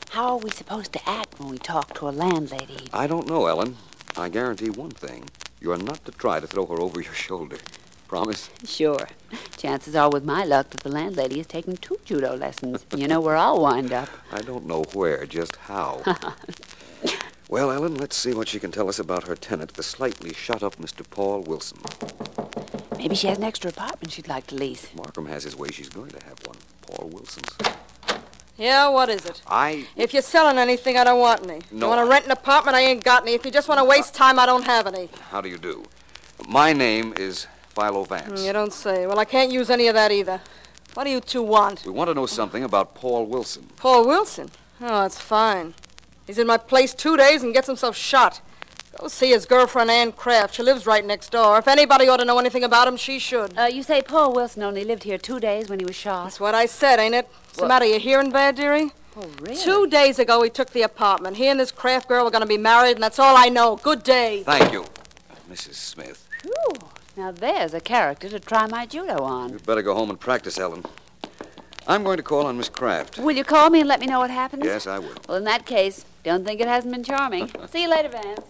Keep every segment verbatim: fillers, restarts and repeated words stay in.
How are we supposed to act when we talk to a landlady? I don't know, Ellen. I guarantee one thing. You are not to try to throw her over your shoulder. Promise? Sure. Chances are, with my luck, that the landlady is taking two judo lessons. You know where I'll wind up. I don't know where, just how. Well, Ellen, let's see what she can tell us about her tenant, the slightly shut-up Mister Paul Wilson. Maybe she has an extra apartment she'd like to lease. Markham has his way. She's going to have one. Paul Wilson's. Yeah, what is it? I... If you're selling anything, I don't want any. No, You want to I- rent an apartment, I ain't got any. If you just want to waste time, I don't have any. How do you do? My name is Philo Vance. You don't say. Well, I can't use any of that either. What do you two want? We want to know something about Paul Wilson. Paul Wilson? Oh, that's fine. He's in my place two days and gets himself shot. Go see his girlfriend, Ann Kraft. She lives right next door. If anybody ought to know anything about him, she should. Uh, you say Paul Wilson only lived here two days when he was shot? That's what I said, ain't it? What's the What? matter, you hearing bad, dearie? Oh, really? Two days ago, he took the apartment. He and this Kraft girl were going to be married, and that's all I know. Good day. Thank you, Missus Smith. Whew. Now there's a character to try my judo on. You'd better go home and practice, Ellen. I'm going to call on Miss Kraft. Will you call me and let me know what happens? Yes, I will. Well, in that case, don't think it hasn't been charming. See you later, Vance.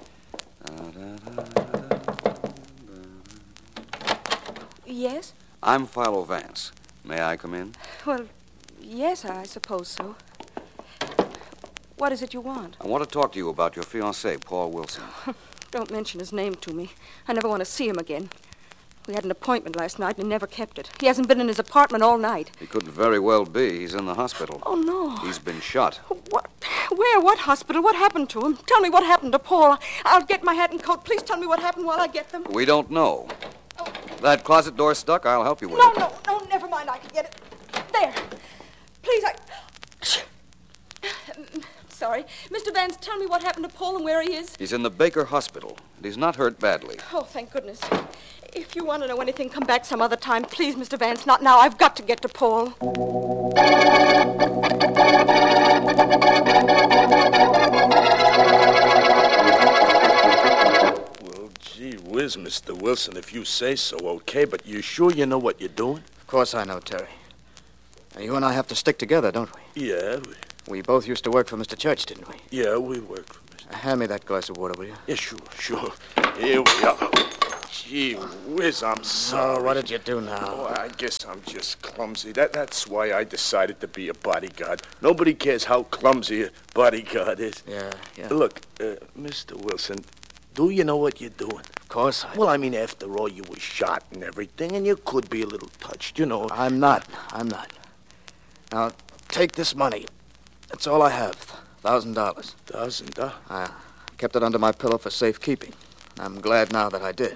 Yes? I'm Philo Vance. May I come in? Well, yes, I suppose so. What is it you want? I want to talk to you about your fiancé, Paul Wilson. Don't mention his name to me. I never want to see him again. We had an appointment last night and he never kept it. He hasn't been in his apartment all night. He couldn't very well be. He's in the hospital. Oh, no. He's been shot. What? Where? What hospital? What happened to him? Tell me what happened to Paul. I'll get my hat and coat. Please tell me what happened while I get them. We don't know. That closet door stuck. I'll help you with No, it. no, no, never mind. I can get it. There. Please, I... Sorry. Mister Vance, tell me what happened to Paul and where he is. He's in the Baker Hospital, and he's not hurt badly. Oh, thank goodness. If you want to know anything, come back some other time. Please, Mister Vance, not now. I've got to get to Paul. Well, gee whiz, Mister Wilson, if you say so, okay, but you sure you know what you're doing? Of course I know, Terry. Now, you and I have to stick together, don't we? Yeah, we, We both used to work for Mister Church, didn't we? yeah, we work for Mister Uh, hand me that glass of water, will you? Yeah, sure, sure. Here we are. Gee whiz, I'm sorry. Oh, what did you do now? Oh, I guess I'm just clumsy. That That's why I decided to be a bodyguard. Nobody cares how clumsy a bodyguard is. Yeah, yeah. Look, uh, Mister Wilson, do you know what you're doing? Of course I... Well, I mean, after all, you were shot and everything, and you could be a little touched, you know. I'm not. I'm not. Now, take this money. That's all I have. Thousand dollars. Thousand dollars? I kept it under my pillow for safekeeping. I'm glad now that I did.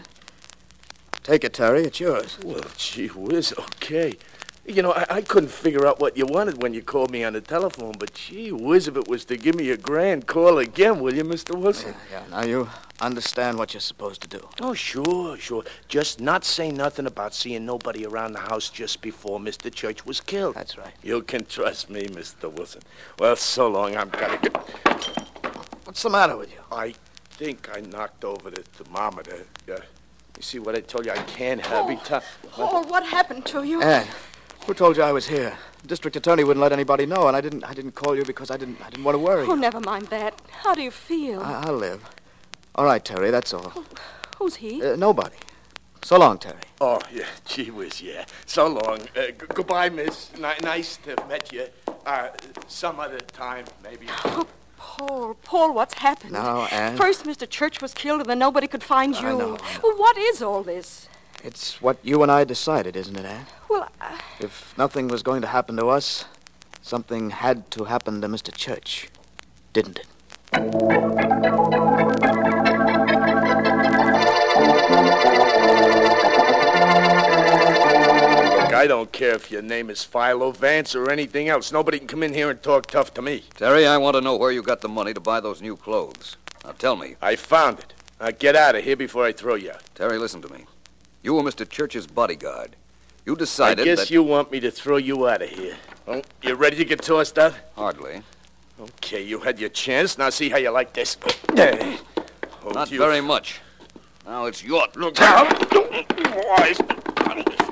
Take it, Terry. It's yours. Well, gee whiz, okay. You know, I, I couldn't figure out what you wanted when you called me on the telephone, but gee whiz, if it was to give me a grand, call again, will you, Mister Wilson? Yeah, yeah. Now, you understand what you're supposed to do. Oh, sure, sure. Just not say nothing about seeing nobody around the house just before Mister Church was killed. That's right. You can trust me, Mister Wilson. Well, so long. I'm gonna get... What's the matter with you? I think I knocked over the thermometer. Uh, you see what I told you? I can't have every time... Paul, what happened to you? Ann, who told you I was here? The district attorney wouldn't let anybody know, and I didn't. I didn't call you because I didn't. I didn't want to worry. Oh, never mind that. How do you feel? I, I'll live. All right, Terry. That's all. Who's he? Uh, nobody. So long, Terry. Oh, yeah, gee whiz, yeah. So long. Uh, g- goodbye, miss. N- nice to have met you. Uh, some other time, maybe. Oh, Paul, Paul, what's happened? Now, Ann. First, Mister Church was killed, and then nobody could find you. I know, I know. Well, what is all this? It's what you and I decided, isn't it, Ann? Well, uh, If nothing was going to happen to us, something had to happen to Mister Church, didn't it? Look, I don't care if your name is Philo Vance or anything else. Nobody can come in here and talk tough to me. Terry, I want to know where you got the money to buy those new clothes. Now, tell me. I found it. Now, get out of here before I throw you out. Terry, listen to me. You were Mister Church's bodyguard. You decided I guess that... you want me to throw you out of here. Oh, you ready to get tossed out? Hardly. Okay, you had your chance. Now see how you like this. There. Oh, Not you- very much. Now it's your... Look out! Boys.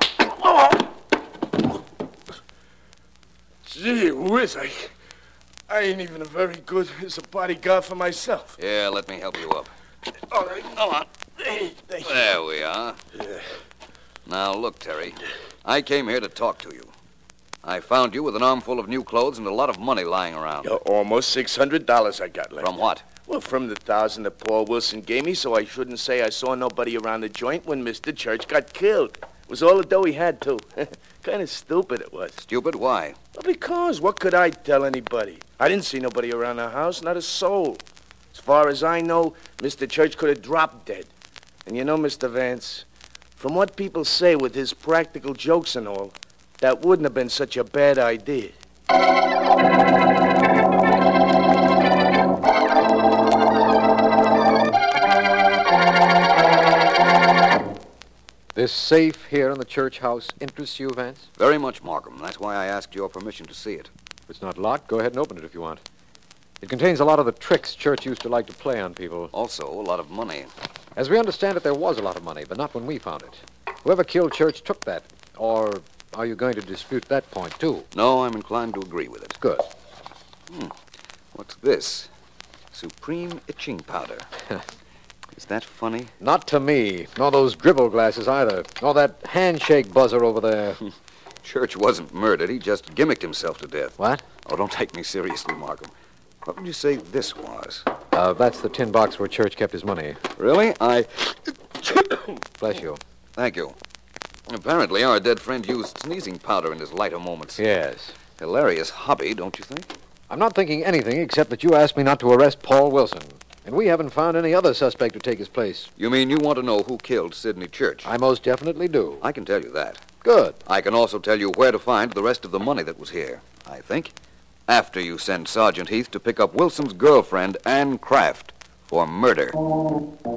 Gee whiz, I, I ain't even very good as a bodyguard for myself. Yeah, let me help you up. All right. Come on. Hey, thank you. There we are. Yeah. Now, look, Terry. I came here to talk to you. I found you with an armful of new clothes and a lot of money lying around. Yeah, almost six hundred dollars I got left. From what? Well, from the thousand that Paul Wilson gave me, so I shouldn't say I saw nobody around the joint when Mister Church got killed. It was all the dough he had, too. Kind of stupid it was. Stupid? Why? Well, because what could I tell anybody? I didn't see nobody around the house, not a soul. As far as I know, Mister Church could have dropped dead. And you know, Mister Vance, from what people say with his practical jokes and all, that wouldn't have been such a bad idea. This safe here in the church house interests you, Vance? Very much, Markham. That's why I asked your permission to see it. If it's not locked, go ahead and open it if you want. It contains a lot of the tricks Church used to like to play on people. Also, a lot of money. As we understand it, there was a lot of money, but not when we found it. Whoever killed Church took that. Or are you going to dispute that point, too? No, I'm inclined to agree with it. Good. Hmm. What's this? Supreme itching powder. Is that funny? Not to me. Nor those dribble glasses either. Nor that handshake buzzer over there. Church wasn't murdered. He just gimmicked himself to death. What? Oh, don't take me seriously, Markham. What would you say this was? Uh, that's the tin box where Church kept his money. Really? I... Bless you. Thank you. Apparently, our dead friend used sneezing powder in his lighter moments. Yes. Hilarious hobby, don't you think? I'm not thinking anything except that you asked me not to arrest Paul Wilson. And we haven't found any other suspect to take his place. You mean you want to know who killed Sidney Church? I most definitely do. I can tell you that. Good. I can also tell you where to find the rest of the money that was here, I think, after you send Sergeant Heath to pick up Wilson's girlfriend, Anne Kraft, for murder.